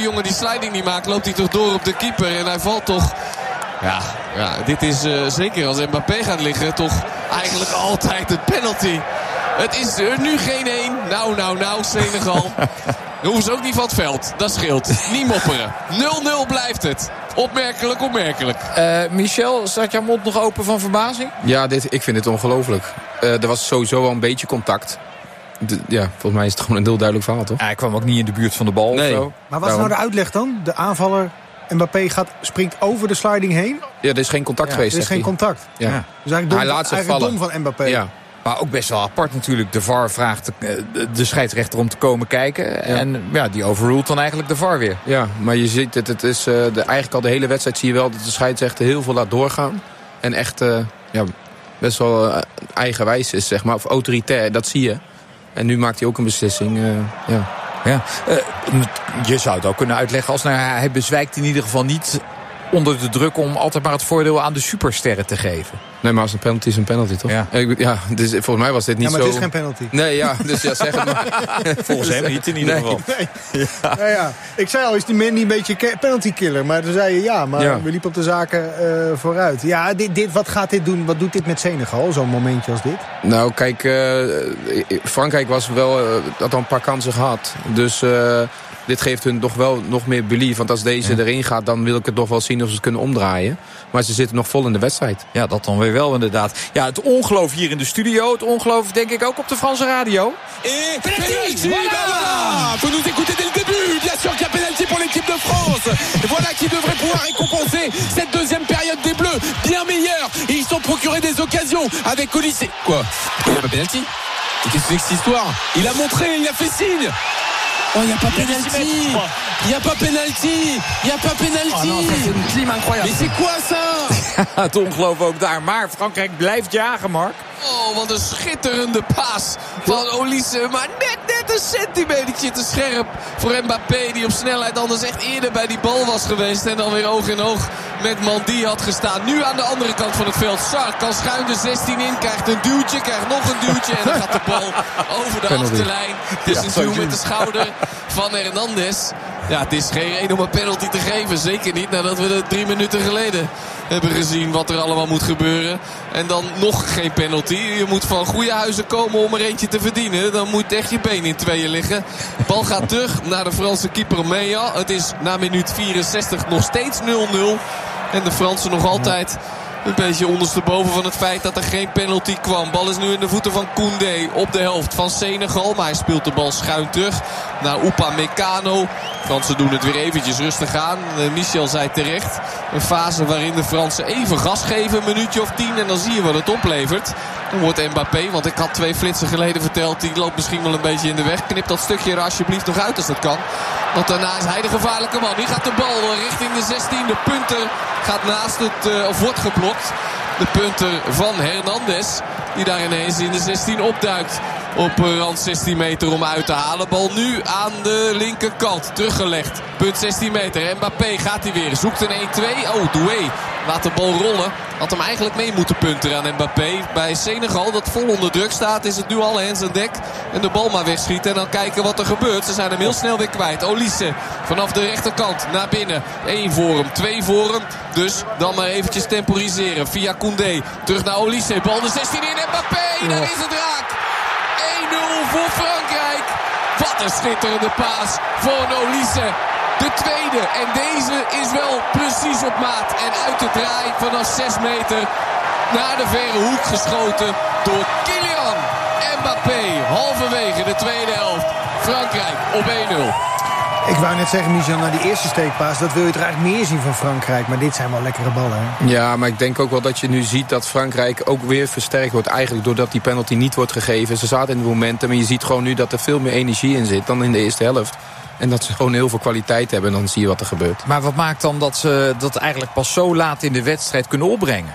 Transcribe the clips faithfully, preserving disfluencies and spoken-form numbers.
jongen die sliding niet maakt, loopt hij toch door op de keeper. En hij valt toch... Ja, ja dit is uh, zeker als Mbappé gaat liggen toch eigenlijk altijd een penalty. Het is er nu geen één. Nou, nou, nou, Senegal. Dan hoeven ze ook niet van het veld. Dat scheelt. Niet mopperen. nul nul blijft het. Opmerkelijk, opmerkelijk. Uh, Michel, staat jouw mond nog open van verbazing? Ja, dit, ik vind het ongelooflijk. Uh, er was sowieso wel een beetje contact. De, ja, volgens mij is het gewoon een heel duidelijk verhaal, toch? Ja, hij kwam ook niet in de buurt van de bal nee. of zo. Maar wat is nou de uitleg dan? De aanvaller Mbappé gaat, springt over de sliding heen? Ja, er is geen contact ja, geweest. Er is geen contact. Ja. Ja. Dus eigenlijk dom, hij laat zich eigenlijk vallen. dom van Mbappé. Ja. Maar ook best wel apart natuurlijk. De V A R vraagt de, de scheidsrechter om te komen kijken. Ja. En ja, die overruled dan eigenlijk de V A R weer. Ja, maar je ziet het. Het is uh, de, eigenlijk al de hele wedstrijd zie je wel dat de scheidsrechter heel veel laat doorgaan. En echt uh, ja, best wel uh, eigenwijs is, zeg maar. Of autoritair, dat zie je. En nu maakt hij ook een beslissing. Uh, ja. Ja. Uh, je zou het ook kunnen uitleggen als nou, hij bezwijkt in ieder geval niet onder de druk om altijd maar het voordeel aan de supersterren te geven. Nee, maar als een penalty is een penalty, toch? Ja. ja dus volgens mij was dit niet zo... Ja, maar zo... het is geen penalty. Nee, ja, dus ja, zeg het maar. Volgens hem niet in ieder nee. geval. Nee. Ja. Ja, ja. Ik zei al, is die man niet een beetje penalty killer? Maar toen zei je ja, maar ja. we liepen op de zaken uh, vooruit. Ja, dit, dit, wat gaat dit doen? Wat doet dit met Senegal, zo'n momentje als dit? Nou, kijk, uh, Frankrijk was wel, uh, had al een paar kansen gehad. Dus... Uh, dit geeft hun toch wel nog meer belief. Want als deze ja. erin gaat, dan wil ik het nog wel zien of ze het kunnen omdraaien. Maar ze zitten nog vol in de wedstrijd. Ja, dat dan weer wel inderdaad. Ja, het ongeloof hier in de studio. Het ongeloof denk ik ook op de Franse radio. Et penalty, voilà! Faut nous écouter dès le début. Bien sûr qu'il y a penalty pour l'équipe de France. Voilà qui devrait pouvoir récompenser cette deuxième période des Bleus. Bien meilleure. Et ils sont procurés des occasions avec Olysée. Quoi? Il n'y a pas penalty? Qu'est-ce que c'est que cette histoire? Il a montré, il a fait signe. Oh, il n'y a pas penalty. Il n'y a pas penalty. Il n'y a pas penalty. Oh non, c'est une clim incroyable. Mais c'est quoi ça? Het ongeloof ook daar. Maar Frankrijk blijft jagen, Mark. Oh, wat een schitterende paas van Olise. Maar net, net een centimetertje te scherp voor Mbappé. Die op snelheid anders echt eerder bij die bal was geweest. En dan weer oog in oog met Mandy had gestaan. Nu aan de andere kant van het veld. Sar kan schuin de zestien in. Krijgt een duwtje, krijgt nog een duwtje. En dan gaat de bal over de achterlijn. Het is een duw met de schouder van Hernandez. Ja, het is geen reden om een penalty te geven. Zeker niet nadat we het drie minuten geleden hebben gezien wat er allemaal moet gebeuren. En dan nog geen penalty. Je moet van goede huizen komen om er eentje te verdienen. Dan moet echt je been in tweeën liggen. Bal gaat terug naar de Franse keeper Meya. Het is na minuut vierenzestig nog steeds nul nul. En de Fransen nog altijd een beetje ondersteboven van het feit dat er geen penalty kwam. Bal is nu in de voeten van Koundé op de helft van Senegal. Maar hij speelt de bal schuin terug naar Upamecano. Fransen doen het weer eventjes rustig aan. Michel zei terecht. Een fase waarin de Fransen even gas geven. Een minuutje of tien en dan zie je wat het oplevert. Dan wordt Mbappé, want ik had twee flitsen geleden verteld. Die loopt misschien wel een beetje in de weg. Knip dat stukje er alsjeblieft nog uit als dat kan. Want daarna is hij de gevaarlijke man. Die gaat de bal richting de zestien. De punter gaat naast het, uh, of wordt geblokt. De punter van Hernandez. Die daar ineens in de zestien opduikt. Op rand zestien meter om uit te halen. Bal nu aan de linkerkant. Teruggelegd. Punt zestien meter. Mbappé gaat hij weer. Zoekt een één twee. Oh, Doué laat de bal rollen. Had hem eigenlijk mee moeten punteren aan Mbappé. Bij Senegal, dat vol onder druk staat, is het nu al hands aan dek. En de bal maar wegschieten. En dan kijken wat er gebeurt. Ze zijn hem heel snel weer kwijt. Olise vanaf de rechterkant naar binnen. Eén voor hem, twee voor hem. Dus dan maar eventjes temporiseren. Via Koundé. Terug naar Olise. Bal de zestien in. Mbappé, daar is het raak. één nul voor Frankrijk. Wat een schitterende paas voor Olise. De tweede. En deze is wel precies op maat. En uit de draai vanaf zes meter naar de verre hoek geschoten door Kylian Mbappé. Halverwege de tweede helft. Frankrijk op één nul. Ik wou net zeggen, Michel, na die eerste steekpaas, dat wil je toch eigenlijk meer zien van Frankrijk. Maar dit zijn wel lekkere ballen, hè? Ja, maar ik denk ook wel dat je nu ziet dat Frankrijk ook weer versterkt wordt. Eigenlijk doordat die penalty niet wordt gegeven. Ze zaten in het momentum, maar je ziet gewoon nu dat er veel meer energie in zit dan in de eerste helft. En dat ze gewoon heel veel kwaliteit hebben en dan zie je wat er gebeurt. Maar wat maakt dan dat ze dat eigenlijk pas zo laat in de wedstrijd kunnen opbrengen?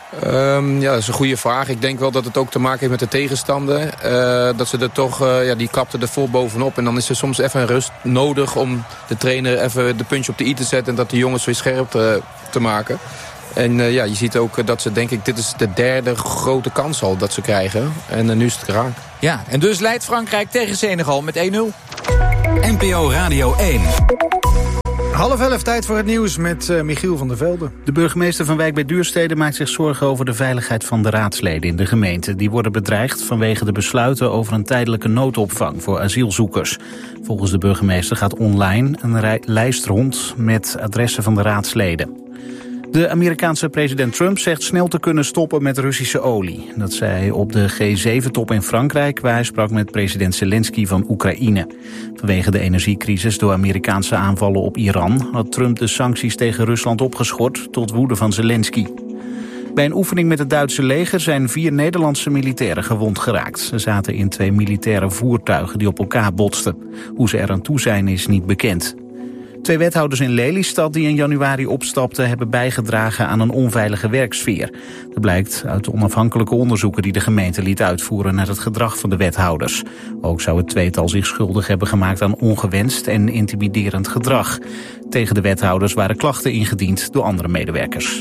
Um, ja, dat is een goede vraag. Ik denk wel dat het ook te maken heeft met de tegenstander. Uh, dat ze er toch, uh, ja, die klapten er vol bovenop. En dan is er soms even een rust nodig om de trainer even de puntje op de i te zetten. En dat de jongens weer scherp uh, te maken. En uh, ja, je ziet ook dat ze, denk ik, dit is de derde grote kans al dat ze krijgen. En uh, nu is het raak. Ja, en dus leidt Frankrijk tegen Senegal met één nul. N P O Radio één. Half elf, tijd voor het nieuws met uh, Michiel van der Velde. De burgemeester van Wijk bij Duurstede maakt zich zorgen over de veiligheid van de raadsleden in de gemeente. Die worden bedreigd vanwege de besluiten over een tijdelijke noodopvang voor asielzoekers. Volgens de burgemeester gaat online een rij- lijst rond met adressen van de raadsleden. De Amerikaanse president Trump zegt snel te kunnen stoppen met Russische olie. Dat zei hij op de G zeven top in Frankrijk, waar hij sprak met president Zelensky van Oekraïne. Vanwege de energiecrisis door Amerikaanse aanvallen op Iran had Trump de sancties tegen Rusland opgeschort tot woede van Zelensky. Bij een oefening met het Duitse leger zijn vier Nederlandse militairen gewond geraakt. Ze zaten in twee militaire voertuigen die op elkaar botsten. Hoe ze eraan toe zijn is niet bekend. Twee wethouders in Lelystad die in januari opstapten hebben bijgedragen aan een onveilige werksfeer. Dat blijkt uit de onafhankelijke onderzoeken die de gemeente liet uitvoeren naar het gedrag van de wethouders. Ook zou het tweetal zich schuldig hebben gemaakt aan ongewenst en intimiderend gedrag. Tegen de wethouders waren klachten ingediend door andere medewerkers.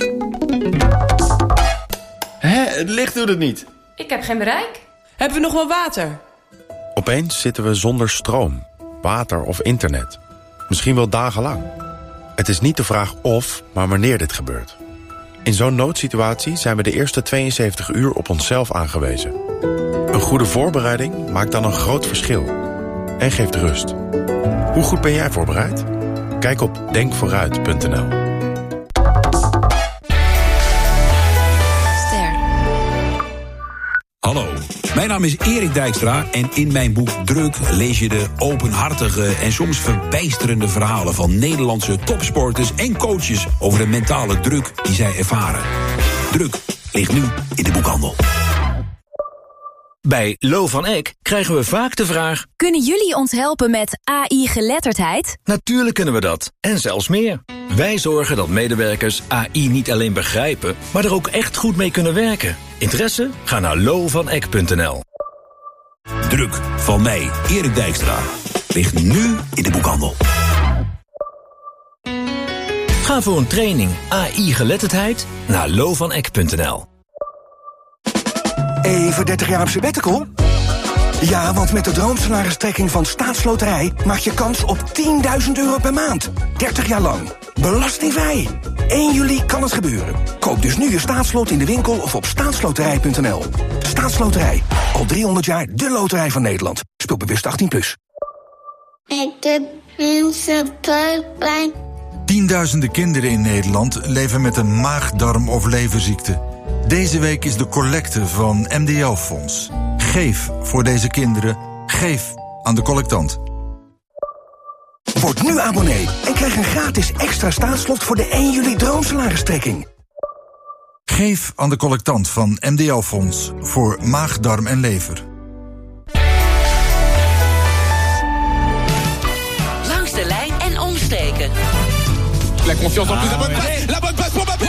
Hé, het licht doet het niet. Ik heb geen bereik. Hebben we nog wel water? Opeens zitten we zonder stroom, water of internet. Misschien wel dagenlang. Het is niet de vraag of, maar wanneer dit gebeurt. In zo'n noodsituatie zijn we de eerste tweeënzeventig uur op onszelf aangewezen. Een goede voorbereiding maakt dan een groot verschil. En geeft rust. Hoe goed ben jij voorbereid? Kijk op denk vooruit punt n l. Hallo, mijn naam is Erik Dijkstra en in mijn boek Druk lees je de openhartige en soms verbijsterende verhalen van Nederlandse topsporters en coaches over de mentale druk die zij ervaren. Druk ligt nu in de boekhandel. Bij Lo van Eck krijgen we vaak de vraag: kunnen jullie ons helpen met A I-geletterdheid? Natuurlijk kunnen we dat, en zelfs meer. Wij zorgen dat medewerkers A I niet alleen begrijpen, maar er ook echt goed mee kunnen werken. Interesse? Ga naar lo van eck punt n l. Druk van mij, Erik Dijkstra, ligt nu in de boekhandel. Ga voor een training A I-geletterdheid naar lo van eck punt n l. Even dertig jaar op sabbatical? Ja, want met de droomsalaristrekking van Staatsloterij maak je kans op tienduizend euro per maand. dertig jaar lang. Belastingvrij. één juli kan het gebeuren. Koop dus nu je staatslot in de winkel of op staatsloterij punt n l. Staatsloterij. Al driehonderd jaar de loterij van Nederland. Speel bewust achttien plus. Ik heb een buikpijn. Tienduizenden kinderen in Nederland leven met een maag-darm- of leverziekte. Deze week is de collecte van M D L-fonds. Geef voor deze kinderen. Geef aan de collectant. Word nu abonnee en krijg een gratis extra staatslot voor de één juli droomsalaristrekking. Geef aan de collectant van M D L-fonds voor maag, darm en lever. Langs de lijn en omsteken. La confiance en plus, la bonne passe, la bonne passe pour Mbappé.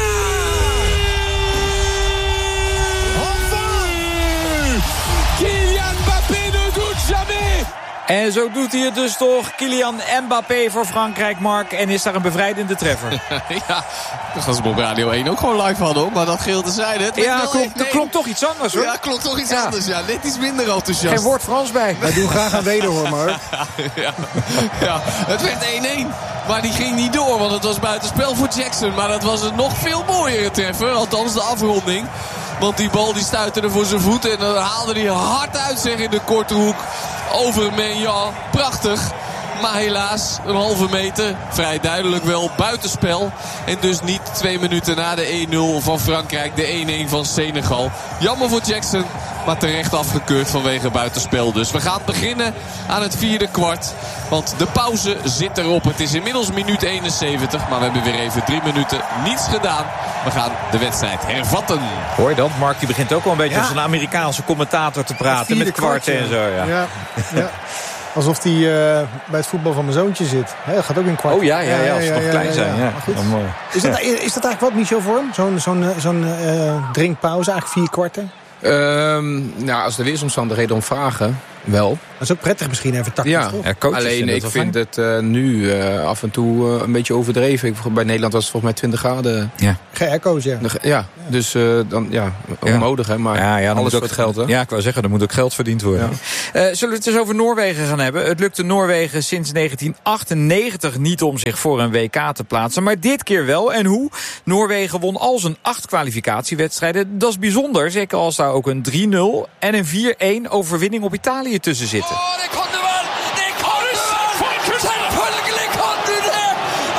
Kylian Mbappé ne doute jamais. En zo doet hij het dus toch. Kylian Mbappé voor Frankrijk, Mark. En is daar een bevrijdende treffer. Ja, dat was op Radio één ook gewoon live hadden, maar dat geheel tezijde. Het ja, klopt, nee. dat klopt toch iets anders, hoor. Ja, klopt toch iets ja. anders. Ja, net iets minder enthousiast. Geen woord Frans bij. Wij doen graag aan wederhoor, maar. ja, ja, het werd één-één. Maar die ging niet door, want het was buitenspel voor Jackson. Maar dat was een nog veel mooiere treffer. Althans, de afronding. Want die bal die stuitte er voor zijn voeten. En dan haalde hij hard uit, zeg, in de korte hoek. Over Maignan. Prachtig. Maar helaas, een halve meter. Vrij duidelijk wel buitenspel. En dus niet twee minuten na de één nul van Frankrijk. De één-één van Senegal. Jammer voor Jackson. Maar terecht afgekeurd vanwege buitenspel. Dus we gaan beginnen aan het vierde kwart. Want de pauze zit erop. Het is inmiddels minuut eenenzeventig. Maar we hebben weer even drie minuten niets gedaan. We gaan de wedstrijd hervatten. Hoor je dat? Mark die begint ook wel een beetje Ja. als een Amerikaanse commentator te praten. Met kwarten kwart, en zo. Ja. Ja, ja. Alsof hij uh, bij het voetbal van mijn zoontje zit. He, dat gaat ook in kwart. Oh ja, ja, ja, als ze nog klein zijn. Ja. Maar goed. Ja, mooi. Is, dat, is dat eigenlijk wat, Michel, voor hem? Zo'n zo'n zo'n uh, drinkpauze, eigenlijk vier kwarten? Um, nou, als de weersomstandigheden om vragen, Wel. Dat is ook prettig misschien even tactisch. Ja, toch? alleen ik vind fijn. het uh, nu uh, af en toe uh, een beetje overdreven. Ik, bij Nederland was het volgens mij twintig graden. Ja. Geen echo's, ja. Ja, ja. Dus uh, dan, ja, onnodig hè, maar ja, ja, alles voor ook, het geld hè. Ja, ik wou zeggen, er moet ook geld verdiend worden. Ja. Uh, zullen we het eens over Noorwegen gaan hebben? Het lukte Noorwegen sinds negentien achtennegentig niet om zich voor een W K te plaatsen. Maar dit keer wel. En hoe? Noorwegen won al zijn acht kwalificatiewedstrijden. Dat is bijzonder, zeker als daar ook een drie nul en een vier-een overwinning op Italië tussen zitten. Oh, det kom du wel! Det kom du wel! Selvfølgelig kom du det!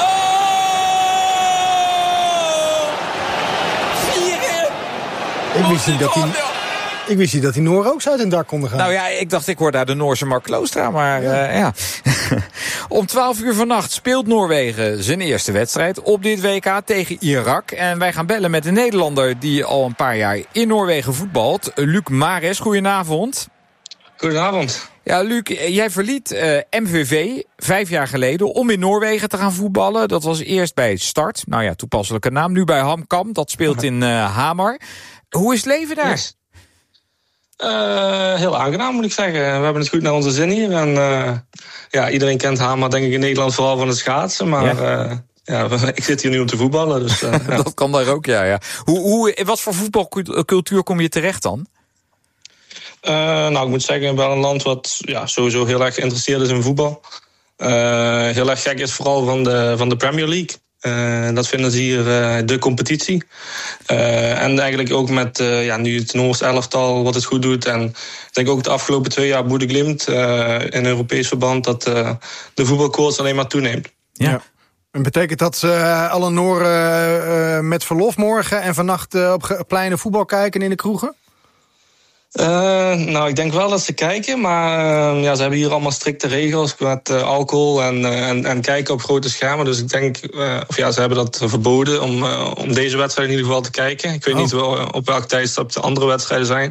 vier-een! Ik wist niet dat die... Ik wist niet dat die Nooren ook zo uit hun dak konden gaan. Nou ja, ik dacht ik hoor daar de Noorse Mark Kloostra, maar ja. Uh, ja. Om twaalf uur vannacht speelt Noorwegen zijn eerste wedstrijd op dit W K tegen Irak. En wij gaan bellen met een Nederlander die al een paar jaar in Noorwegen voetbalt. Luc Mares, goedenavond. Goedenavond. Ja, Luc, jij verliet uh, M V V vijf jaar geleden om in Noorwegen te gaan voetballen. Dat was eerst bij Start, nou ja, toepasselijke naam. Nu bij HamKam, dat speelt in uh, Hamar. Hoe is het leven daar? Yes. Uh, heel aangenaam moet ik zeggen. We hebben het goed naar onze zin hier. En uh, ja, iedereen kent Hamar denk ik in Nederland vooral van het schaatsen. Maar ja. Uh, ja, ik zit hier nu om te voetballen. Dus, uh, ja. Dat kan daar ook, ja. ja. Hoe, hoe, wat voor voetbalcultuur kom je terecht dan? Uh, nou, ik moet zeggen, wel een land wat ja, sowieso heel erg geïnteresseerd is in voetbal. Uh, heel erg gek is vooral van de, van de Premier League. Uh, dat vinden ze hier uh, de competitie. Uh, en eigenlijk ook met uh, ja, nu het Noors elftal wat het goed doet. En ik denk ook de afgelopen twee jaar Bodø Glimt uh, in Europees verband dat uh, de voetbalkoorts alleen maar toeneemt. Ja. Ja. En betekent dat uh, alle Nooren uh, met verlof morgen en vannacht uh, op pleinen voetbal kijken in de kroegen? Uh, nou, ik denk wel dat ze kijken, maar uh, ja, ze hebben hier allemaal strikte regels met uh, alcohol en, uh, en, en kijken op grote schermen. Dus ik denk, uh, of ja, ze hebben dat verboden om, uh, om deze wedstrijd in ieder geval te kijken. Ik weet oh. niet wel, op welk tijdstip de andere wedstrijden zijn.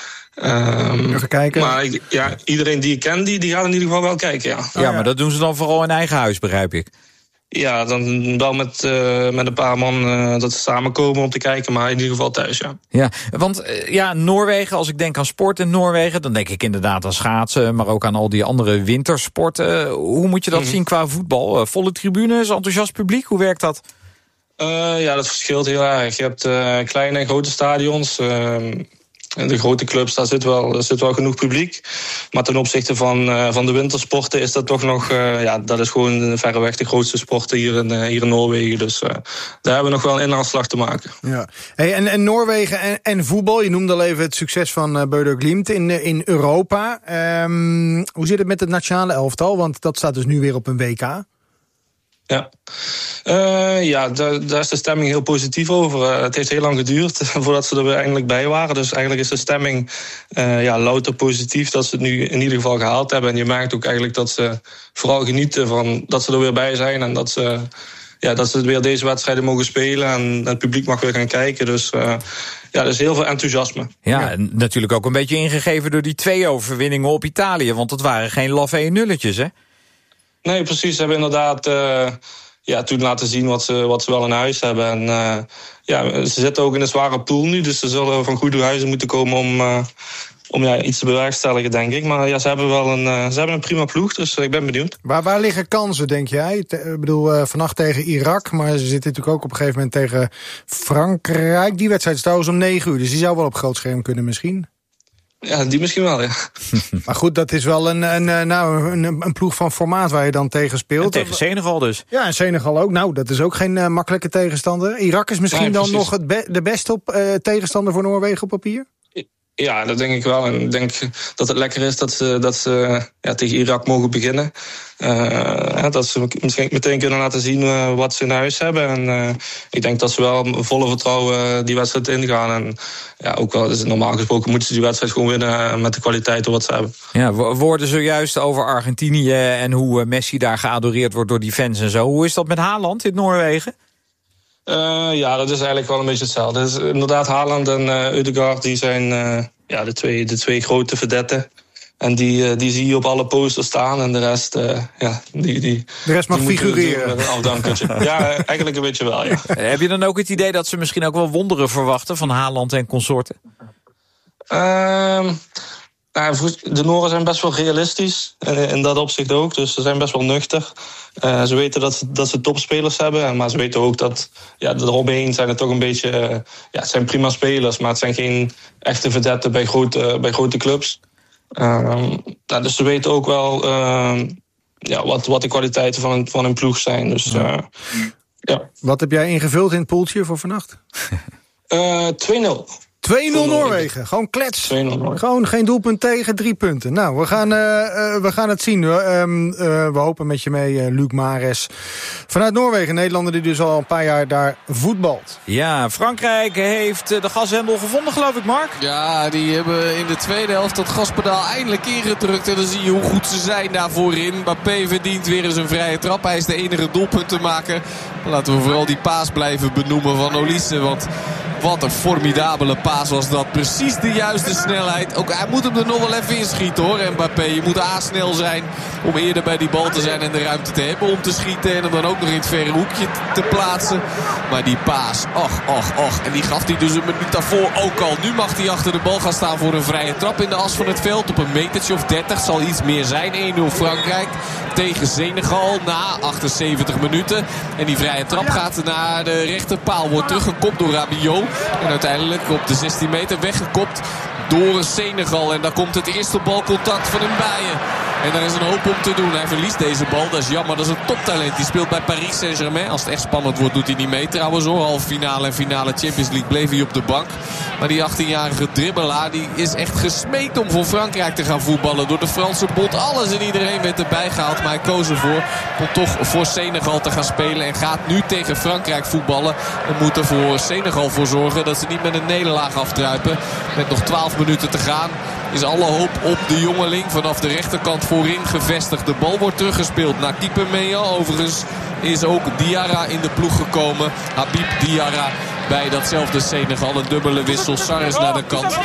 Um, Even kijken. Maar ik, ja, iedereen die ik ken, die, die gaat in ieder geval wel kijken, ja. Ja, maar dat doen ze dan vooral in eigen huis, begrijp ik. Ja, dan wel met, uh, met een paar man uh, dat ze samenkomen om te kijken, maar in ieder geval thuis, ja. Ja, want uh, ja, Noorwegen, als ik denk aan sport in Noorwegen, dan denk ik inderdaad aan schaatsen, maar ook aan al die andere wintersporten. Hoe moet je dat mm-hmm. zien qua voetbal? Uh, volle tribunes, enthousiast publiek, hoe werkt dat? Uh, ja, dat verschilt heel erg. Je hebt uh, kleine en grote stadions. Uh, In de grote clubs, daar zit wel, zit wel genoeg publiek. Maar ten opzichte van, uh, van de wintersporten is dat toch nog... Uh, ja, dat is gewoon verreweg de grootste sporten hier in, uh, hier in Noorwegen. Dus uh, daar hebben we nog wel een inhaalslag te maken. Ja. Hey, en, en Noorwegen en, en voetbal, je noemde al even het succes van uh, Bodø Glimt in, in Europa. Um, hoe zit het met het nationale elftal? Want dat staat dus nu weer op een W K. Ja, uh, ja daar, daar is de stemming heel positief over. Uh, het heeft heel lang geduurd voordat ze er weer eindelijk bij waren. Dus eigenlijk is de stemming uh, ja, louter positief dat ze het nu in ieder geval gehaald hebben. En je merkt ook eigenlijk dat ze vooral genieten van dat ze er weer bij zijn. En dat ze, ja, dat ze weer deze wedstrijden mogen spelen. En het publiek mag weer gaan kijken. Dus uh, ja, er is heel veel enthousiasme. Ja, ja, en natuurlijk ook een beetje ingegeven door die twee overwinningen op Italië. Want dat waren geen laffe nulletjes, hè? Nee, precies. Ze hebben inderdaad uh, ja, toen laten zien wat ze, wat ze wel in huis hebben. En uh, ja, ze zitten ook in een zware pool nu. Dus ze zullen van goede huizen moeten komen om, uh, om ja, iets te bewerkstelligen, denk ik. Maar ja, ze hebben wel een, uh, ze hebben een prima ploeg, dus ik ben benieuwd. Waar, waar liggen kansen, denk jij? Ik bedoel, uh, vannacht tegen Irak, maar ze zitten natuurlijk ook op een gegeven moment tegen Frankrijk. Die wedstrijd is trouwens om negen uur, dus die zou wel op groot scherm kunnen misschien. Ja, die misschien wel, ja. Maar goed, dat is wel een, een, nou, een, een ploeg van formaat waar je dan tegen speelt. En tegen Senegal dus. Ja, en Senegal ook. Nou, dat is ook geen uh, makkelijke tegenstander. Irak is misschien nee, dan nog het be- de beste op, uh, tegenstander voor Noorwegen op papier? Ja, dat denk ik wel. En ik denk dat het lekker is dat ze, dat ze ja, tegen Irak mogen beginnen. Uh, dat ze misschien meteen kunnen laten zien uh, wat ze in huis hebben. En uh, ik denk dat ze wel volle vertrouwen die wedstrijd ingaan. En ja, ook wel, dus normaal gesproken moeten ze die wedstrijd gewoon winnen met de kwaliteiten wat ze hebben. Ja, we hoorden zojuist over Argentinië en hoe Messi daar geadoreerd wordt door die fans en zo. Hoe is dat met Haaland in Noorwegen? Uh, ja, dat is eigenlijk wel een beetje hetzelfde. Dus inderdaad, Haaland en uh, Ødegaard, die zijn uh, ja, de, twee, de twee grote vedetten. En die, uh, die zie je op alle posters staan. En de rest, uh, ja, die, die... De rest mag die figureren. Met een afdankertje. Ja, eigenlijk een beetje wel, ja. Heb je dan ook het idee dat ze misschien ook wel wonderen verwachten van Haaland en consorten? Uh, De Noren zijn best wel realistisch, in dat opzicht ook. Dus ze zijn best wel nuchter. Uh, ze weten dat ze, dat ze topspelers hebben, maar ze weten ook dat ja, eromheen zijn het toch een beetje... Uh, ja, het zijn prima spelers, maar het zijn geen echte vedetten bij grote, bij grote clubs. Uh, nou, dus ze weten ook wel uh, ja, wat, wat de kwaliteiten van een, van een ploeg zijn. Dus, uh, ja. Wat heb jij ingevuld in het poeltje voor vannacht? Uh, twee nul. twee nul Noorwegen, gewoon klets. twee nul Gewoon geen doelpunt tegen, drie punten. Nou, we gaan, uh, uh, we gaan het zien. We, um, uh, we hopen met je mee, uh, Luc Mares. Vanuit Noorwegen, Nederlander die dus al een paar jaar daar voetbalt. Ja, Frankrijk heeft de gashendel gevonden, geloof ik, Mark? Ja, die hebben in de tweede helft dat gaspedaal eindelijk ingedrukt. En dan zie je hoe goed ze zijn daar voorin. Mbappé verdient weer eens een vrije trap. Hij is de enige doelpunt te maken. Laten we vooral die paas blijven benoemen van Olise, want... wat een formidabele paas was dat. Precies de juiste snelheid. Ook hij moet hem er nog wel even inschieten hoor, Mbappé. Je moet A-snel zijn om eerder bij die bal te zijn en de ruimte te hebben om te schieten. En hem dan ook nog in het verre hoekje te plaatsen. Maar die paas, och, och, och. En die gaf hij dus een minuut daarvoor ook al. Nu mag hij achter de bal gaan staan voor een vrije trap in de as van het veld. Op een metertje of dertig zal iets meer zijn. één nul Frankrijk tegen Senegal na achtenzeventig minuten. En die vrije trap gaat naar de rechterpaal. Wordt teruggekopt door Rabiot. En uiteindelijk op de zestien meter weggekopt door Senegal. En daar komt het eerste balcontact van Mbaye. En daar is een hoop om te doen. Hij verliest deze bal. Dat is jammer. Dat is een toptalent. Die speelt bij Paris Saint-Germain. Als het echt spannend wordt doet hij niet mee trouwens hoor. Halve finale en finale Champions League bleef hij op de bank. Maar die achttienjarige dribbelaar die is echt gesmeekt om voor Frankrijk te gaan voetballen. Door de Franse bond. Alles en iedereen werd erbij gehaald. Maar hij koos ervoor om toch voor Senegal te gaan spelen. En gaat nu tegen Frankrijk voetballen. En moet er voor Senegal voor zorgen dat ze niet met een nederlaag afdruipen. Met nog twaalf minuten te gaan. Is alle hoop op de jongeling vanaf de rechterkant voorin gevestigd. De bal wordt teruggespeeld naar keeper Mejan. Overigens is ook Diarra in de ploeg gekomen. Habib Diarra bij datzelfde Senegal. Een dubbele wissel. Sarres naar de kant.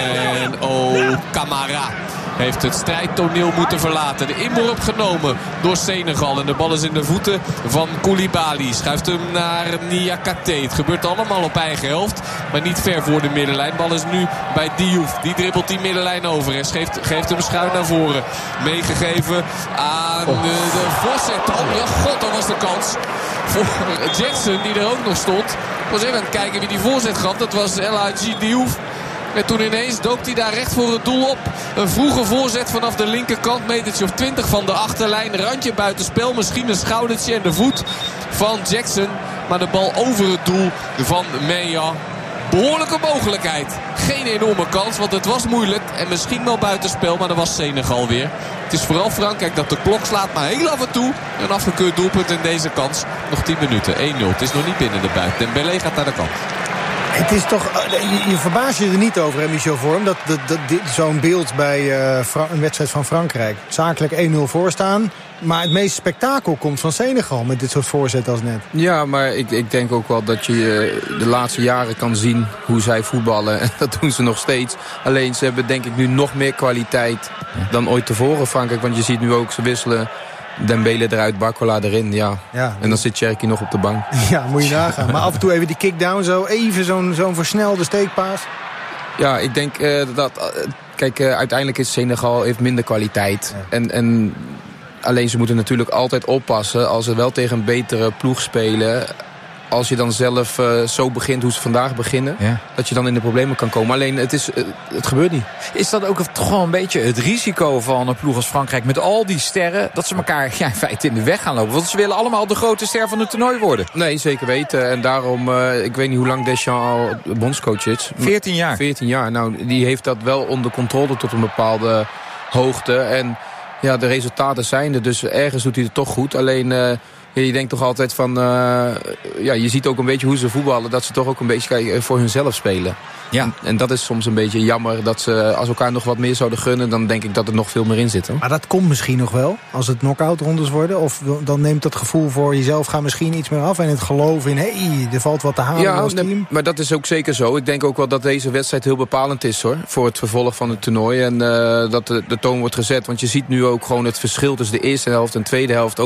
En oh, Camara heeft het strijdtoneel moeten verlaten. De inworp genomen door Senegal. En de bal is in de voeten van Koulibaly. Schuift hem naar Niakate. Het gebeurt allemaal op eigen helft. Maar niet ver voor de middenlijn. De bal is nu bij Diouf. Die dribbelt die middenlijn over. En geeft, geeft hem schuin naar voren. Meegegeven aan oh. de, de voorzet. Oh ja, god, dat was de kans. Voor Jackson, die er ook nog stond. Ik was even aan het kijken wie die voorzet gaf. Dat was El Hadji Diouf. En toen ineens dook hij daar recht voor het doel op. Een vroege voorzet vanaf de linkerkant. Metertje of twintig van de achterlijn. Randje buitenspel. Misschien een schoudertje en de voet van Jackson. Maar de bal over het doel van Mejan. Behoorlijke mogelijkheid. Geen enorme kans, want het was moeilijk. En misschien wel buitenspel, maar dat was Senegal weer. Het is vooral Frankrijk dat de klok slaat. Maar heel af en toe een afgekeurd doelpunt in deze kans. Nog tien minuten, één nul. Het is nog niet binnen de buit. Dembélé gaat naar de kant. Het is toch, je, je verbaast je er niet over, hè, Michel Vorm, dat, dat, dat zo'n beeld bij uh, Fra- een wedstrijd van Frankrijk. Zakelijk één nul voorstaan. Maar het meeste spektakel komt van Senegal met dit soort voorzetten als net. Ja, maar ik, ik denk ook wel dat je uh, de laatste jaren kan zien hoe zij voetballen. En dat doen ze nog steeds. Alleen ze hebben denk ik nu nog meer kwaliteit dan ooit tevoren, Frankrijk. Want je ziet nu ook, ze wisselen Dembele eruit, Barcola erin, ja. ja. En dan zit Cherki nog op de bank. Ja, moet je nagaan. Maar af en toe even die kickdown, zo even zo'n zo'n versnelde steekpaas. Ja, ik denk uh, dat... Uh, kijk, uh, uiteindelijk is Senegal heeft minder kwaliteit. Ja. En, en alleen ze moeten natuurlijk altijd oppassen als ze wel tegen een betere ploeg spelen. Als je dan zelf uh, zo begint hoe ze vandaag beginnen, ja. dat je dan in de problemen kan komen. Alleen het, is, uh, het gebeurt niet. Is dat ook toch wel een beetje het risico van een ploeg als Frankrijk met al die sterren, dat ze elkaar ja, in feite in de weg gaan lopen? Want ze willen allemaal de grote ster van het toernooi worden. Nee, zeker weten. En daarom, uh, ik weet niet hoe lang Deschamps al bondscoach is. veertien jaar. veertien jaar. Nou, die heeft dat wel onder controle tot een bepaalde hoogte. En ja, de resultaten zijn er. Dus ergens doet hij het toch goed. Alleen... Uh, je denkt toch altijd van... Uh, ja, je ziet ook een beetje hoe ze voetballen. Dat ze toch ook een beetje kijk, voor hunzelf spelen. Ja. En, en dat is soms een beetje jammer. Dat ze als elkaar nog wat meer zouden gunnen... dan denk ik dat er nog veel meer in zit. Hoor. Maar dat komt misschien nog wel. Als het knock-out rondes worden. Of dan neemt dat gevoel voor jezelf gaat misschien iets meer af. En het geloof in, hé, hey, er valt wat te halen ja, als team. Nee, maar dat is ook zeker zo. Ik denk ook wel dat deze wedstrijd heel bepalend is, hoor. Voor het vervolg van het toernooi. En uh, dat de, de toon wordt gezet. Want je ziet nu ook gewoon het verschil tussen de eerste helft en de tweede helft. Ook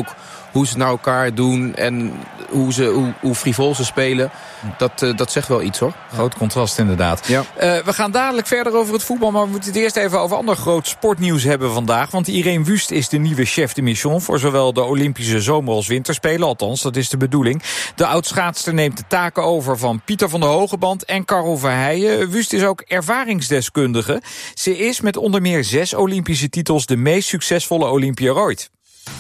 hoe ze het naar elkaar doen en hoe, ze, hoe, hoe frivol ze spelen. Dat, uh, dat zegt wel iets, hoor. Groot contrast inderdaad. Ja. Uh, we gaan dadelijk verder over het voetbal, maar we moeten het eerst even over ander groot sportnieuws hebben vandaag. Want Irene Wüst is de nieuwe chef de mission voor zowel de Olympische zomer- als winterspelen. Althans, dat is de bedoeling. De oud-schaatster neemt de taken over van Pieter van der Hogeband en Karel Verheijen. Wüst is ook ervaringsdeskundige. Ze is met onder meer zes Olympische titels de meest succesvolle Olympiër ooit.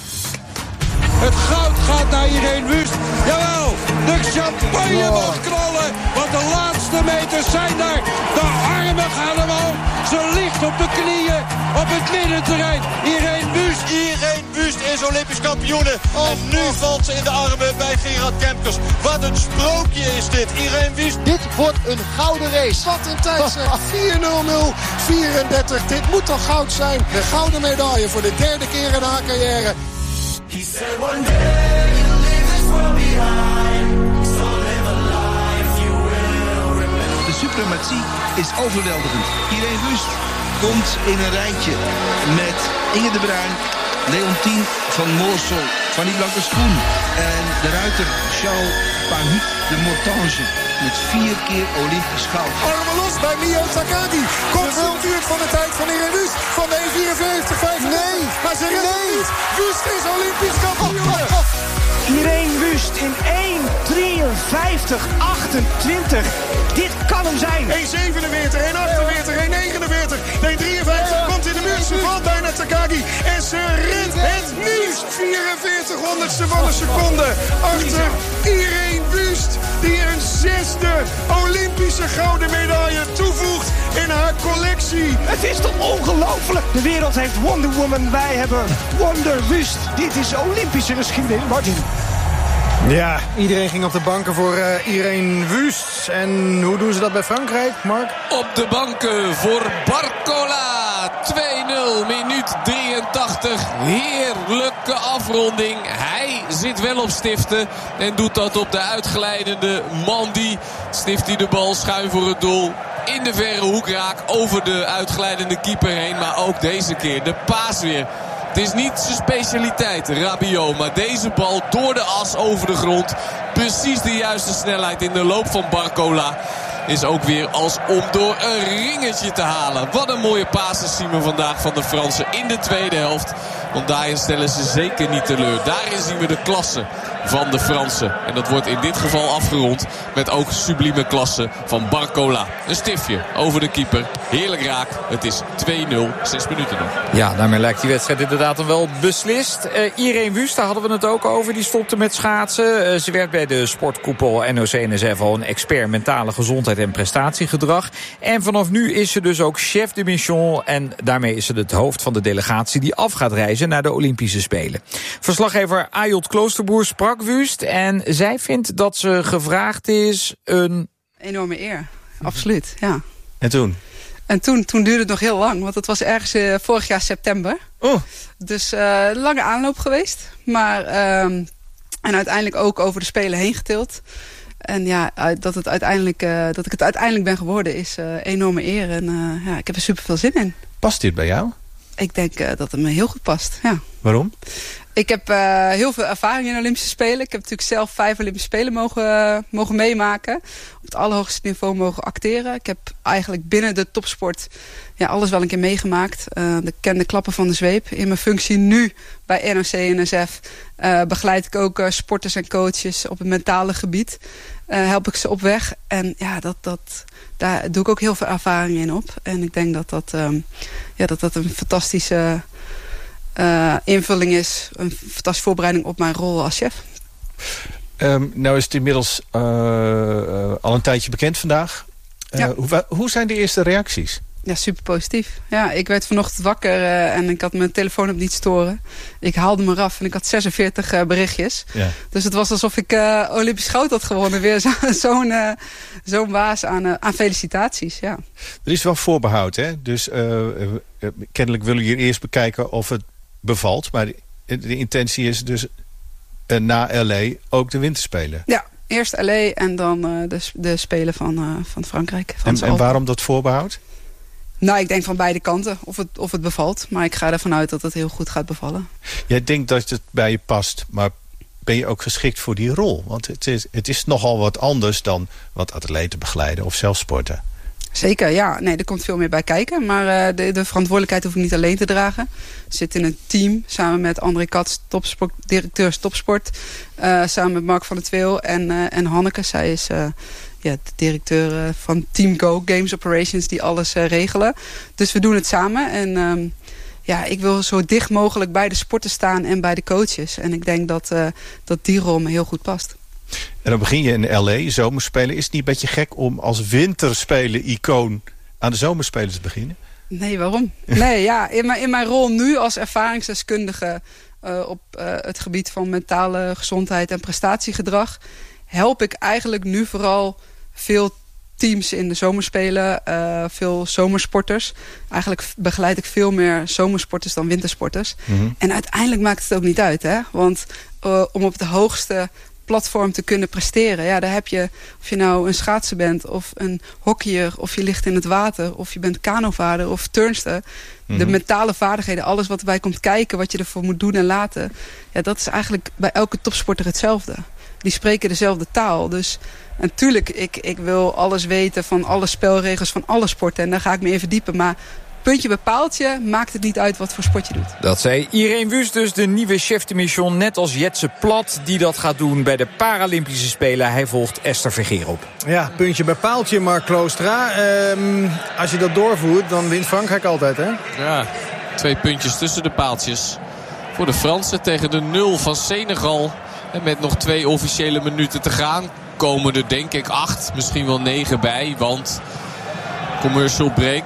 Het goud gaat naar Irene Wüst. Jawel, de champagne mag knallen. Want de laatste meters zijn daar. De armen gaan omhoog. Ze ligt op de knieën op het middenterrein. Irene Wüst. Irene Wüst is Olympisch kampioene. Oh, en nu oh. valt ze in de armen bij Gerard Kemkers. Wat een sprookje is dit. Irene Wüst. Dit wordt een gouden race. Wat een tijd zeg. vier nul nul vierendertig. Dit moet toch goud zijn. De gouden medaille voor de derde keer in haar carrière. He said one day you'll leave this world behind. So live a life you will remember. De suprematie is overweldigend. Irene Wüst komt in een rijtje met Inge de Bruin, Leontien van Moorsel, Fanny Blankers-Koen en de ruiter Charles Pahut de Mortange. Met vier keer Olympisch goud. Armen los bij Mio Takagi. Komt ze in buurt van de tijd van Irene Wüst. Van de één vierenveertig vijfendertig. Nee, maar ze redt nee. niet. Wüst is Olympisch kampioen. Oh, oh, oh. Irene Wüst in één drieënvijftig achtentwintig. Dit kan hem zijn. één zevenenveertig, één achtenveertig, één negenenveertig. één drieënvijftig ja. komt in de buurt. Ze valt bijna Takagi. En ze redt het niet. vierenveertig honderdste van een seconde. Achter Irene Wüst. Die een zesde Olympische gouden medaille toevoegt in haar collectie. Het is toch ongelooflijk? De wereld heeft Wonder Woman, wij hebben Wonder Wüst. Dit is Olympische geschiedenis, Martin. Ja, iedereen ging op de banken voor uh, Irene Wüst. En hoe doen ze dat bij Frankrijk, Mark? Op de banken voor Barcola. twee nul, minuut drieëntachtig. Heerlijke afronding. Hij zit wel op stiften en doet dat op de uitglijdende Mandy. Stift hij de bal schuin voor het doel. In de verre hoek raak over de uitglijdende keeper heen. Maar ook deze keer de paas weer. Het is niet zijn specialiteit, Rabiot. Maar deze bal door de as over de grond. Precies de juiste snelheid in de loop van Barcola. Is ook weer als om door een ringetje te halen. Wat een mooie pases zien we vandaag van de Fransen in de tweede helft. Want daarin stellen ze zeker niet teleur. Daarin zien we de klasse van de Fransen. En dat wordt in dit geval afgerond met ook sublieme klasse van Barcola. Een stiftje over de keeper. Heerlijk raak. Het is twee nul. Zes minuten nog. Ja, daarmee lijkt die wedstrijd inderdaad dan wel beslist. Uh, Irene Wüst, daar hadden we het ook over. Die stopte met schaatsen. Uh, ze werd bij de sportkoepel N O C N S F al een expert mentale gezondheid en prestatiegedrag. En vanaf nu is ze dus ook chef de mission. En daarmee is ze het hoofd van de delegatie die af gaat reizen naar de Olympische Spelen. Verslaggever Ayot Kloosterboer sprak Wüst en zij vindt dat ze gevraagd is een... enorme eer, absoluut, ja. En toen? En toen, toen duurde het nog heel lang, want het was ergens uh, vorig jaar september. Oh. Dus uh, lange aanloop geweest, maar um, en uiteindelijk ook over de Spelen heen getild. En ja, dat, het uiteindelijk, uh, dat ik het uiteindelijk ben geworden is uh, enorme eer en uh, ja, ik heb er super veel zin in. Past dit bij jou? Ik denk uh, dat het me heel goed past, ja. Waarom? Ik heb uh, heel veel ervaring in de Olympische Spelen. Ik heb natuurlijk zelf vijf Olympische Spelen mogen, uh, mogen meemaken. Op het allerhoogste niveau mogen acteren. Ik heb eigenlijk binnen de topsport ja, alles wel een keer meegemaakt. Uh, de kende klappen van de zweep. In mijn functie nu bij N O C N S F uh, begeleid ik ook uh, sporters en coaches op het mentale gebied. Uh, help ik ze op weg. En ja, dat, dat, daar doe ik ook heel veel ervaring in op. En ik denk dat dat, um, ja, dat, dat een fantastische... Uh, invulling is, een fantastische voorbereiding op mijn rol als chef. Um, nou is het inmiddels uh, uh, al een tijdje bekend vandaag. Uh, ja. hoe, hoe zijn de eerste reacties? Ja, super positief. Ja, ik werd vanochtend wakker uh, en ik had mijn telefoon op niet storen. Ik haalde me eraf en ik had zesenveertig uh, berichtjes. Ja. Dus het was alsof ik uh, Olympisch goud had gewonnen. Weer zo'n zo uh, zo'n waas aan, uh, aan felicitaties, ja. Er is wel voorbehoud, hè? Dus uh, uh, kennelijk willen jullie eerst bekijken of het bevalt. Maar de, de intentie is dus uh, na L A ook de winterspelen. Ja, eerst L A en dan uh, de, de Spelen van, uh, van Frankrijk. En, en waarom dat voorbehoud? Nou, ik denk van beide kanten of het, of het bevalt. Maar ik ga ervan uit dat het heel goed gaat bevallen. Jij denkt dat het bij je past. Maar ben je ook geschikt voor die rol. Want het is, het is nogal wat anders dan wat atleten begeleiden of zelf sporten. Zeker, ja. Nee, er komt veel meer bij kijken. Maar uh, de, de verantwoordelijkheid hoef ik niet alleen te dragen. Ik zit in een team samen met André Kats, topsport, directeur topsport. Uh, samen met Mark van der Tweel en, uh, en Hanneke. Zij is uh, ja, de directeur uh, van Team Go, Games Operations, die alles uh, regelen. Dus we doen het samen. En um, ja, ik wil zo dicht mogelijk bij de sporten staan en bij de coaches. En ik denk dat, uh, dat die rol me heel goed past. En dan begin je in L A, zomerspelen. Is het niet een beetje gek om als winterspelen-icoon aan de zomerspelen te beginnen? Nee, waarom? Nee, ja, in mijn, in mijn rol nu als ervaringsdeskundige uh, op uh, het gebied van mentale gezondheid en prestatiegedrag help ik eigenlijk nu vooral veel teams in de zomerspelen, uh, veel zomersporters. Eigenlijk begeleid ik veel meer zomersporters dan wintersporters. Mm-hmm. En uiteindelijk maakt het ook niet uit, hè? Want uh, om op de hoogste platform te kunnen presteren. Ja, daar heb je, of je nou een schaatser bent of een hockeyer, of je ligt in het water, of je bent kanovaarder of turnster. Mm-hmm. De mentale vaardigheden, alles wat erbij komt kijken, wat je ervoor moet doen en laten. Ja, dat is eigenlijk bij elke topsporter hetzelfde. Die spreken dezelfde taal. Dus natuurlijk, ik, ik wil alles weten van alle spelregels van alle sporten. En daar ga ik me in verdiepen. Maar puntje bij paaltje maakt het niet uit wat voor sport je doet. Dat zei Irene Wüst, dus de nieuwe chef de mission, net als Jetse Plat, die dat gaat doen bij de Paralympische Spelen. Hij volgt Esther Vergeer op. Ja, puntje bij paaltje, Mark Kloostra. Um, als je dat doorvoert, dan wint Frankrijk altijd, hè? Ja, twee puntjes tussen de paaltjes. Voor de Fransen tegen de nul van Senegal. En met nog twee officiële minuten te gaan komen er denk ik acht, misschien wel negen bij. Want commercial break.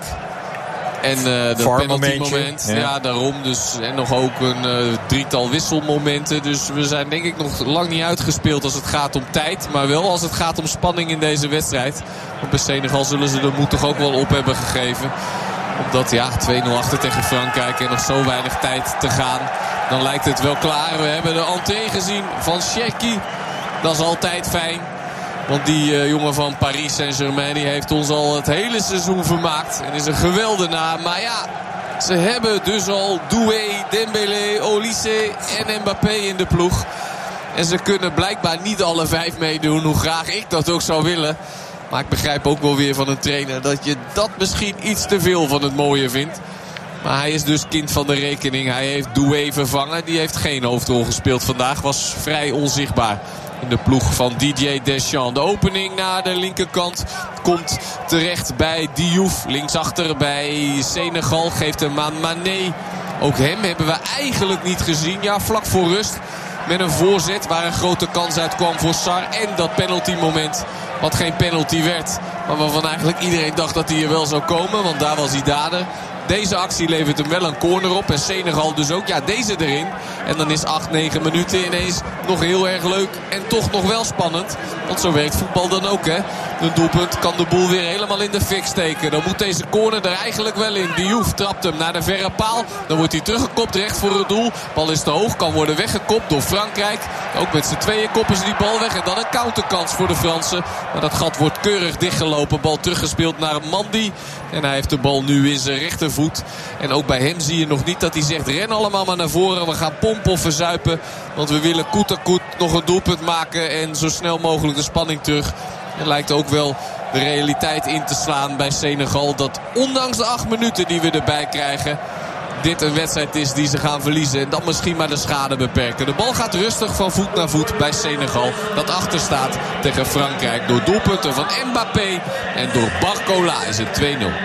En uh, de penalty moment. Ja. ja, daarom. Dus, en nog ook een uh, drietal wisselmomenten. Dus we zijn denk ik nog lang niet uitgespeeld als het gaat om tijd. Maar wel als het gaat om spanning in deze wedstrijd. Want bij Senegal zullen ze de moed toch ook wel op hebben gegeven. Omdat ja, twee nul achter tegen Frankrijk en nog zo weinig tijd te gaan. Dan lijkt het wel klaar. We hebben de entrée gezien van Cherki. Dat is altijd fijn. Want die uh, jongen van Paris Saint-Germain die heeft ons al het hele seizoen vermaakt. En is een geweldenaar. Maar ja, ze hebben dus al Doué, Dembélé, Olise en Mbappé in de ploeg. En ze kunnen blijkbaar niet alle vijf meedoen. Hoe graag ik dat ook zou willen. Maar ik begrijp ook wel weer van een trainer dat je dat misschien iets te veel van het mooie vindt. Maar hij is dus kind van de rekening. Hij heeft Doué vervangen. Die heeft geen hoofdrol gespeeld vandaag. Was vrij onzichtbaar in de ploeg van Didier Deschamps. De opening naar de linkerkant komt terecht bij Diouf. Linksachter bij Senegal. Geeft hem aan Mané. Ook hem hebben we eigenlijk niet gezien. Ja, vlak voor rust. Met een voorzet waar een grote kans uit kwam voor Sarr. En dat penalty moment. Wat geen penalty werd. Maar waarvan eigenlijk iedereen dacht dat hij er wel zou komen. Want daar was hij dader. Deze actie levert hem wel een corner op. En Senegal dus ook. Ja, deze erin. En dan is acht, negen minuten ineens nog heel erg leuk. En toch nog wel spannend. Want zo werkt voetbal dan ook, hè. Een doelpunt kan de boel weer helemaal in de fik steken. Dan moet deze corner er eigenlijk wel in. Diouf trapt hem naar de verre paal. Dan wordt hij teruggekopt recht voor het doel. Bal is te hoog. Kan worden weggekopt door Frankrijk. Ook met z'n tweeën koppen ze die bal weg. En dan een counterkans voor de Fransen. Maar dat gat wordt keurig dichtgelopen. Bal teruggespeeld naar Mandi. En hij heeft de bal nu in zijn rechtervoet. En ook bij hem zie je nog niet dat hij zegt: ren allemaal maar naar voren. We gaan pompen of verzuipen. Want we willen koet en koet nog een doelpunt maken. En zo snel mogelijk de spanning terug. En lijkt ook wel de realiteit in te slaan bij Senegal. Dat ondanks de acht minuten die we erbij krijgen, dit een wedstrijd is die ze gaan verliezen. En dan misschien maar de schade beperken. De bal gaat rustig van voet naar voet bij Senegal. Dat achter staat tegen Frankrijk. Door doelpunten van Mbappé en door Barcola is het twee nul.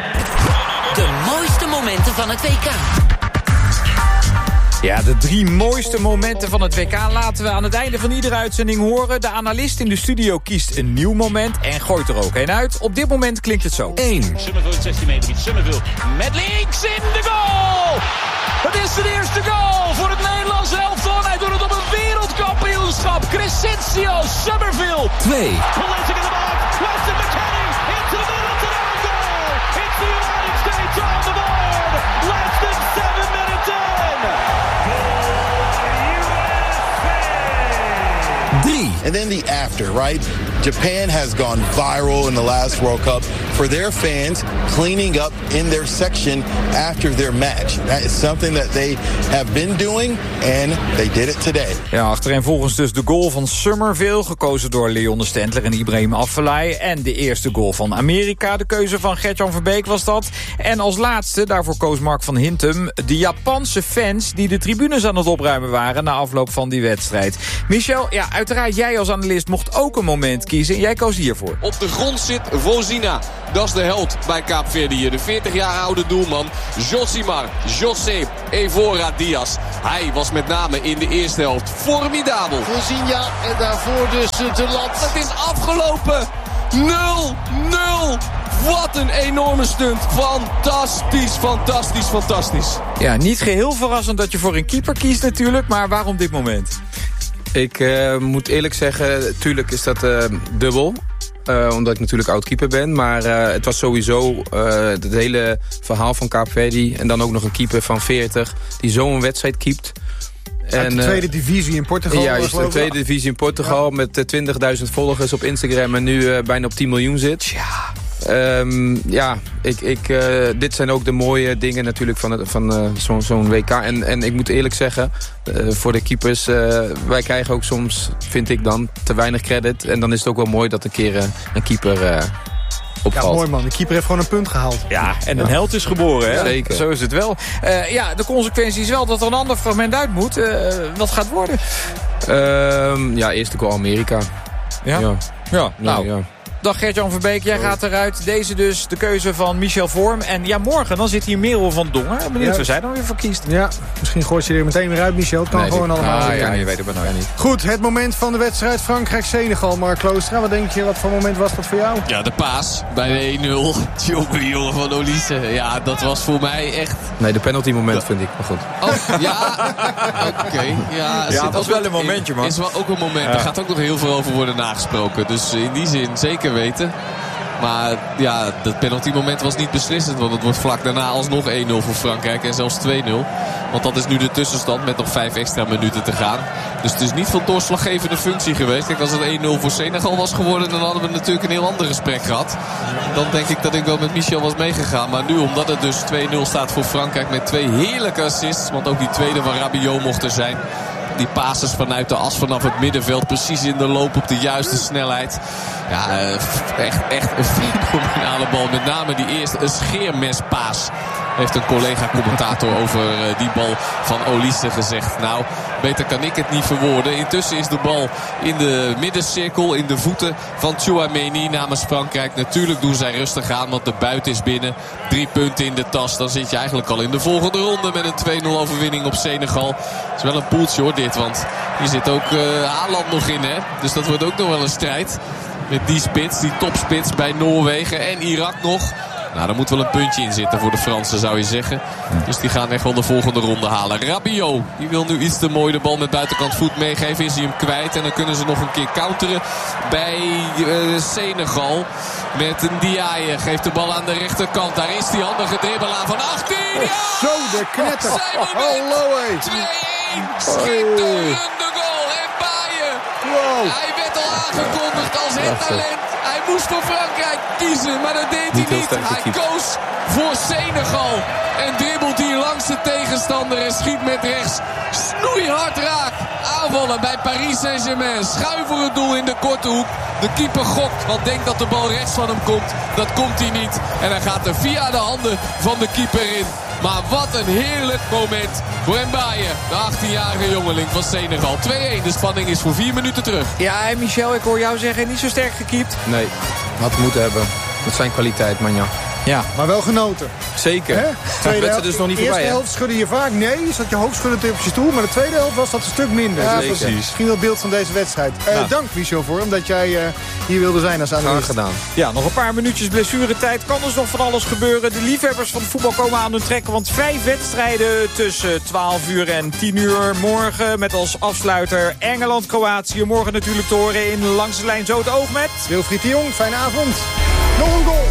De mooiste momenten van het W K. Ja, de drie mooiste momenten van het W K laten we aan het einde van iedere uitzending horen. De analist in de studio kiest een nieuw moment en gooit er ook een uit. Op dit moment klinkt het zo. één. Summerville in zestien meter. Summerville met links in de goal! Het is de eerste goal voor het Nederlandse elftal. Hij doet het op een wereldkampioenschap. Crescencio Summerville. twee. Pulisic in de bal. Weston McKennie into the middle to the goal. It's the United States on the board. Less than seven minutes in. drie. And then the after, right? Japan has gone viral in the last World Cup for their fans cleaning up in their section after their match. That is something that they have been doing and they did it today. Ja, achtereenvolgens dus de goal van Summerville, gekozen door Leon de Stendler en Ibrahim Afellay. En de eerste goal van Amerika, de keuze van Gert-Jan Verbeek was dat. En als laatste, daarvoor koos Mark van Hintem, de Japanse fans die de tribunes aan het opruimen waren na afloop van die wedstrijd. Michel, ja, uiteraard jij als analist mocht ook een moment kiezen. Jij koos hiervoor. Op de grond zit Vozina. Dat is de held bij Kaapverdi hier. De veertig jaar oude doelman Josimar José Evora Diaz. Hij was met name in de eerste helft formidabel. Vozina en daarvoor dus de land. Het is afgelopen. nul nul. Wat een enorme stunt. Fantastisch, fantastisch, fantastisch. Ja, niet geheel verrassend dat je voor een keeper kiest natuurlijk. Maar waarom dit moment? Ik uh, moet eerlijk zeggen, tuurlijk is dat uh, dubbel. Uh, omdat ik natuurlijk oud-keeper ben. Maar uh, het was sowieso uh, het hele verhaal van Kaapverdi. En dan ook nog een keeper van veertig die zo'n wedstrijd keept. Uit de tweede divisie in Portugal. Ja, juist, de tweede divisie in Portugal. Ja. Met uh, twintigduizend volgers op Instagram. En nu uh, bijna op tien miljoen zit. Ja. Um, ja, ik, ik, uh, dit zijn ook de mooie dingen natuurlijk van, het, van uh, zo'n zo'n W K. En, en ik moet eerlijk zeggen, uh, voor de keepers, uh, wij krijgen ook soms, vind ik dan, te weinig credit. En dan is het ook wel mooi dat een keer uh, een keeper uh, opvalt. Ja, mooi man. De keeper heeft gewoon een punt gehaald. Ja, en een ja. held is geboren, hè? Zeker. Zo is het wel. Uh, ja, de consequentie is wel dat er een ander fragment uit moet. Uh, wat gaat worden? Um, ja, eerst de goal Amerika. Ja? Ja, ja nou... Ja, ja. Dag Gert-Jan Verbeek, jij gaat eruit. Deze dus de keuze van Michel Vorm. En ja, morgen dan zit hier Merel van Dongen. Benieuwd ja. waar zij dan weer voor kiest. Ja, misschien gooit je er meteen weer uit, Michel. Het kan nee, gewoon die... allemaal. Ah, ja, je weet het maar nooit niet. Goed, het moment van de wedstrijd Frankrijk-Senegal. Mark Kloostra, wat denk je, wat voor moment was dat voor jou? Ja, de paas bij de één nul. Jongen, jongen van Olise. Ja, dat was voor mij echt... Nee, de penalty moment vind ik, maar goed. Oh, ja. Oké. Okay. Ja, ja dat was wel een momentje, man. Is wel ook een moment. Ja. Er gaat ook nog heel veel over worden nagesproken. Dus in die zin zeker weten. Maar ja, dat penaltymoment was niet beslissend. Want het wordt vlak daarna alsnog één nul voor Frankrijk. En zelfs twee nul. Want dat is nu de tussenstand met nog vijf extra minuten te gaan. Dus het is niet van doorslaggevende functie geweest. Kijk, als het één nul voor Senegal was geworden, dan hadden we natuurlijk een heel ander gesprek gehad. Dan denk ik dat ik wel met Michel was meegegaan. Maar nu, omdat het dus twee nul staat voor Frankrijk met twee heerlijke assists. Want ook die tweede van Rabiot mocht er zijn. Die passes vanuit de as vanaf het middenveld. Precies in de loop op de juiste snelheid. Ja, echt, echt een fenomenale bal. Met name die eerste, een scheermespaas. Heeft een collega-commentator over die bal van Olise gezegd. Nou, beter kan ik het niet verwoorden. Intussen is de bal in de middencirkel, in de voeten van Tchouaméni namens Frankrijk. Natuurlijk doen zij rustig aan, want de buit is binnen. Drie punten in de tas. Dan zit je eigenlijk al in de volgende ronde met een twee nul overwinning op Senegal. Het is wel een poeltje hoor, dit. Want hier zit ook uh, Haaland nog in, hè. Dus dat wordt ook nog wel een strijd. Met die spits, die topspits bij Noorwegen en Irak nog. Nou, daar moet wel een puntje in zitten voor de Fransen, zou je zeggen. Dus die gaan echt wel de volgende ronde halen. Rabiot, die wil nu iets te mooi de bal met buitenkant voet meegeven. Is hij hem kwijt en dan kunnen ze nog een keer counteren bij uh, Senegal. Met een Diaye, geeft de bal aan de rechterkant. Daar is die handige dribbelaar van achttien. Ja! Zo, de knetter. Hallo, hé. twee één. Schitterende goal. En Baye. Wow. Hij werd al aangekondigd als het talent. Hij moest voor Frankrijk kiezen, maar dat deed hij niet. Hij koos voor Senegal. En dribbelt hier langs de tegenstander en schiet met rechts. Snoeihard raak. Aanvallen bij Paris Saint-Germain. Schuif voor het doel in de korte hoek. De keeper gokt, want denkt dat de bal rechts van hem komt. Dat komt hij niet. En hij gaat er via de handen van de keeper in. Maar wat een heerlijk moment voor Mbaye, de achttienjarige jongeling van Senegal. twee één, de spanning is voor vier minuten terug. Ja, en Michel, ik hoor jou zeggen, niet zo sterk gekiept. Nee, had het moeten hebben. Dat zijn kwaliteit, man, ja. Ja, maar wel genoten. Zeker. Hè? Tweede helft, dus nog niet de voorbij. eerste helft schudde je vaak. Nee, je zat je hoofdschuddend op je stoel. Maar de tweede helft was dat een stuk minder. Ja, dus precies. Dat is misschien wel het beeld van deze wedstrijd. Uh, nou. Dank, Michel, voor omdat jij uh, hier wilde zijn als analist. Graag gedaan. Ja, nog een paar minuutjes blessuretijd. Kan dus nog van alles gebeuren. De liefhebbers van het voetbal komen aan hun trekken. Want vijf wedstrijden tussen twaalf uur en tien uur. Morgen met als afsluiter Engeland-Kroatië. Morgen natuurlijk te horen in Langs de Lijn zo het oog met... Wilfried de Jong, fijne avond. Nog een goal.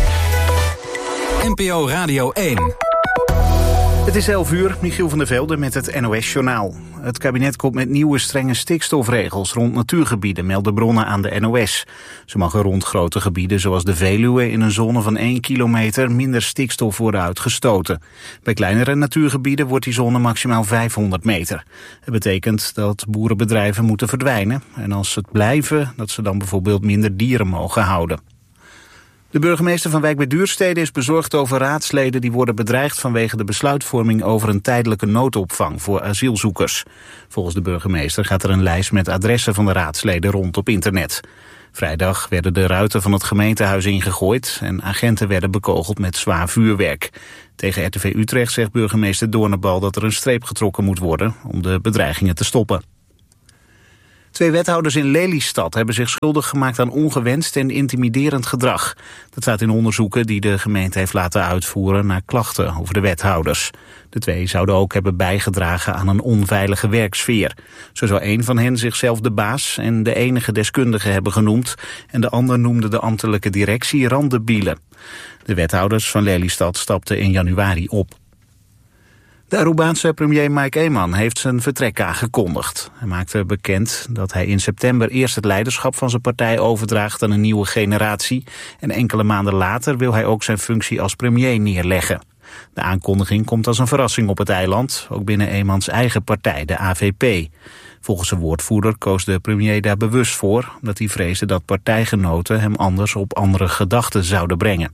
N P O Radio één. Het is elf uur, Michiel van der Velde met het N O S-journaal. Het kabinet komt met nieuwe strenge stikstofregels rond natuurgebieden, melden bronnen aan de N O S. Ze mogen rond grote gebieden zoals de Veluwe in een zone van één kilometer minder stikstof worden uitgestoten. Bij kleinere natuurgebieden wordt die zone maximaal vijfhonderd meter. Het betekent dat boerenbedrijven moeten verdwijnen en als ze het blijven, dat ze dan bijvoorbeeld minder dieren mogen houden. De burgemeester van Wijk bij Duurstede is bezorgd over raadsleden die worden bedreigd vanwege de besluitvorming over een tijdelijke noodopvang voor asielzoekers. Volgens de burgemeester gaat er een lijst met adressen van de raadsleden rond op internet. Vrijdag werden de ruiten van het gemeentehuis ingegooid en agenten werden bekogeld met zwaar vuurwerk. Tegen R T V Utrecht zegt burgemeester Doornenbal dat er een streep getrokken moet worden om de bedreigingen te stoppen. Twee wethouders in Lelystad hebben zich schuldig gemaakt aan ongewenst en intimiderend gedrag. Dat staat in onderzoeken die de gemeente heeft laten uitvoeren naar klachten over de wethouders. De twee zouden ook hebben bijgedragen aan een onveilige werksfeer. Zo zou een van hen zichzelf de baas en de enige deskundige hebben genoemd en de ander noemde de ambtelijke directie randebielen. De wethouders van Lelystad stapten in januari op. De Arubaanse premier Mike Eman heeft zijn vertrek aangekondigd. Hij maakte bekend dat hij in september eerst het leiderschap van zijn partij overdraagt aan een nieuwe generatie. En enkele maanden later wil hij ook zijn functie als premier neerleggen. De aankondiging komt als een verrassing op het eiland, ook binnen Emans eigen partij, de A V P. Volgens zijn woordvoerder koos de premier daar bewust voor, omdat hij vreesde dat partijgenoten hem anders op andere gedachten zouden brengen.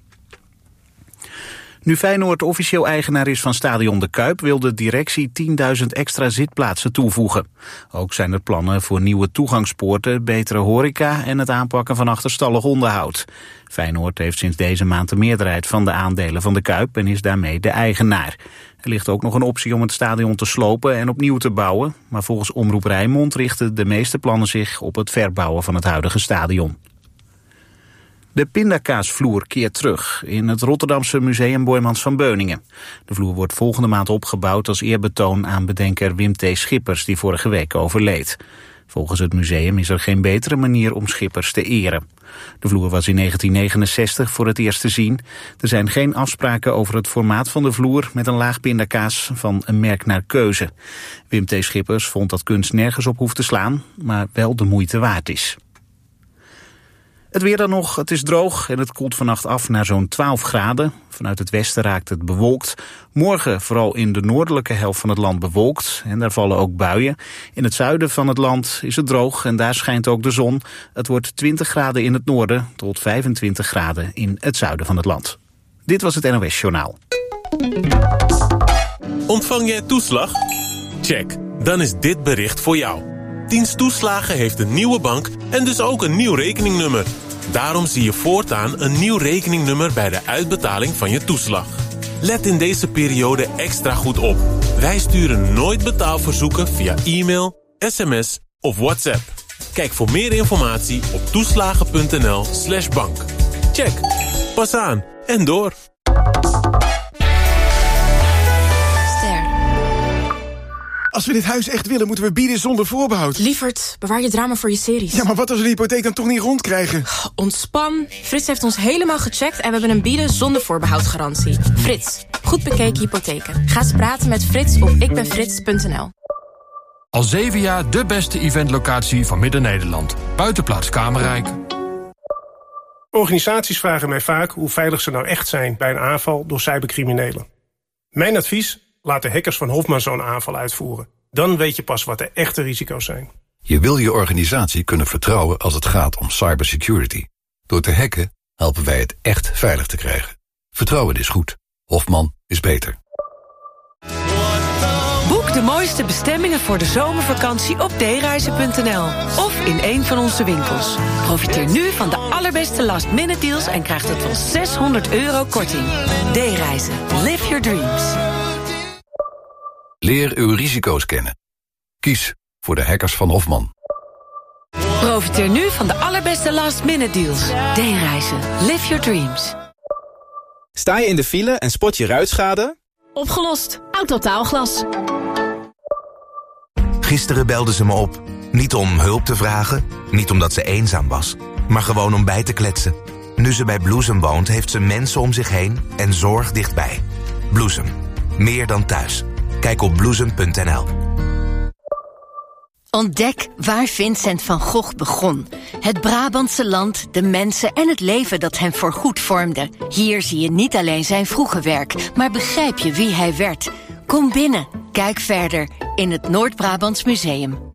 Nu Feyenoord officieel eigenaar is van stadion De Kuip wil de directie tienduizend extra zitplaatsen toevoegen. Ook zijn er plannen voor nieuwe toegangspoorten, betere horeca en het aanpakken van achterstallig onderhoud. Feyenoord heeft sinds deze maand de meerderheid van de aandelen van De Kuip en is daarmee de eigenaar. Er ligt ook nog een optie om het stadion te slopen en opnieuw te bouwen, maar volgens Omroep Rijnmond richten de meeste plannen zich op het verbouwen van het huidige stadion. De pindakaasvloer keert terug in het Rotterdamse museum Boijmans van Beuningen. De vloer wordt volgende maand opgebouwd als eerbetoon aan bedenker Wim T. Schippers, die vorige week overleed. Volgens het museum is er geen betere manier om Schippers te eren. De vloer was in negentien negenenzestig voor het eerst te zien. Er zijn geen afspraken over het formaat van de vloer met een laag pindakaas van een merk naar keuze. Wim T. Schippers vond dat kunst nergens op hoeft te slaan, maar wel de moeite waard is. Het weer dan nog, het is droog en het koelt vannacht af naar zo'n twaalf graden. Vanuit het westen raakt het bewolkt. Morgen vooral in de noordelijke helft van het land bewolkt en daar vallen ook buien. In het zuiden van het land is het droog en daar schijnt ook de zon. Het wordt twintig graden in het noorden tot vijfentwintig graden in het zuiden van het land. Dit was het N O S Journaal. Ontvang jij toeslag? Check, dan is dit bericht voor jou. Dienst Toeslagen heeft een nieuwe bank en dus ook een nieuw rekeningnummer. Daarom zie je voortaan een nieuw rekeningnummer bij de uitbetaling van je toeslag. Let in deze periode extra goed op. Wij sturen nooit betaalverzoeken via e-mail, sms of WhatsApp. Kijk voor meer informatie op toeslagen.nl slash bank. Check. Pas aan en door. Als we dit huis echt willen, moeten we bieden zonder voorbehoud. Lievert, bewaar je drama voor je series. Ja, maar wat als we de hypotheek dan toch niet rondkrijgen? Ontspan. Frits heeft ons helemaal gecheckt en we hebben een bieden zonder voorbehoudgarantie. Frits, goed bekeken hypotheken. Ga eens praten met Frits op ikbenfrits punt n l. Al zeven jaar de beste eventlocatie van Midden-Nederland. Buitenplaats Kamerrijk. Organisaties vragen mij vaak hoe veilig ze nou echt zijn bij een aanval door cybercriminelen. Mijn advies? Laat de hackers van Hofman zo'n aanval uitvoeren. Dan weet je pas wat de echte risico's zijn. Je wil je organisatie kunnen vertrouwen als het gaat om cybersecurity. Door te hacken helpen wij het echt veilig te krijgen. Vertrouwen is goed. Hofman is beter. Boek de mooiste bestemmingen voor de zomervakantie op d reizen punt n l of in een van onze winkels. Profiteer nu van de allerbeste last-minute deals en krijg tot wel zeshonderd euro korting. D-reizen. Live your dreams. Leer uw risico's kennen. Kies voor de hackers van Hofman. Profiteer nu van de allerbeste last-minute deals. D-reizen. Live your dreams. Sta je in de file en spot je ruitschade? Opgelost. Autotaalglas. Gisteren belde ze me op. Niet om hulp te vragen, niet omdat ze eenzaam was, maar gewoon om bij te kletsen. Nu ze bij Bloesem woont, heeft ze mensen om zich heen en zorg dichtbij. Bloesem. Meer dan thuis. Kijk op bloesem punt n l. Ontdek waar Vincent van Gogh begon. Het Brabantse land, de mensen en het leven dat hem voorgoed vormde. Hier zie je niet alleen zijn vroege werk, maar begrijp je wie hij werd. Kom binnen, kijk verder in het Noord-Brabants Museum.